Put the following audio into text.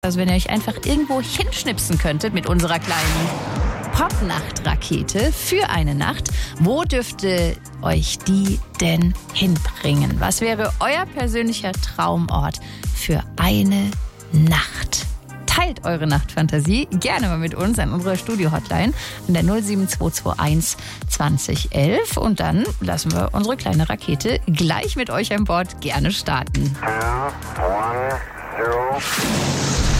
Also wenn ihr euch einfach irgendwo hinschnipsen könntet mit unserer kleinen Popnacht-Rakete für eine Nacht, wo dürfte euch die denn hinbringen? Was wäre euer persönlicher Traumort für eine Nacht? Teilt eure Nachtfantasie gerne mal mit uns an unserer Studio-Hotline an der 07221 2011 und dann lassen wir unsere kleine Rakete gleich mit euch an Bord gerne starten. 2, 1, 0.